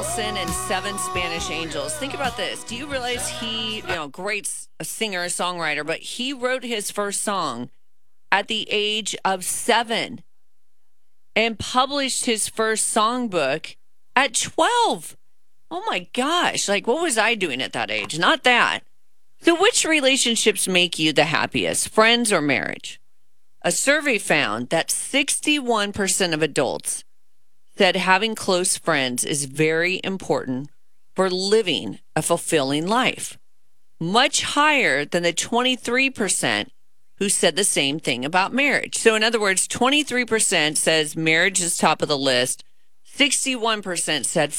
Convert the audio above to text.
Nelson and Seven Spanish Angels. Think about this. Do you realize great singer, songwriter, but he wrote his first song at the age of 7 and published his first songbook at 12. Oh my gosh. Like, what was I doing at that age? Not that. So, which relationships make you the happiest, friends or marriage? A survey found that 61% of adults said having close friends is very important for living a fulfilling life, much higher than the 23% who said the same thing about marriage. So, in other words, 23% says marriage is top of the list. 61% said